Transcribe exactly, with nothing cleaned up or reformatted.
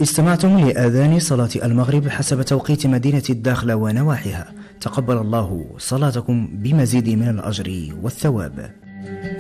استمعتم لآذان صلاة المغرب حسب توقيت مدينة الداخلة ونواحيها. تقبل الله صلاتكم بمزيد من الأجر والثواب.